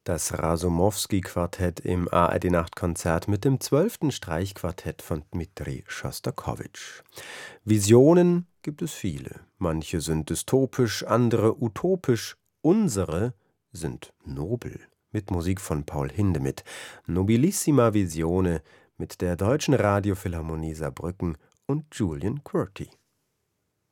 Das Rasumowski-Quartett im ARD-Nachtkonzert mit dem 12. Streichquartett von Dmitri Schostakowitsch. Visionen gibt es viele. Manche sind dystopisch, andere utopisch. Unsere sind nobel. Mit Musik von Paul Hindemith. Nobilissima Visione mit der Deutschen Radiophilharmonie Saarbrücken und Julian Quirty.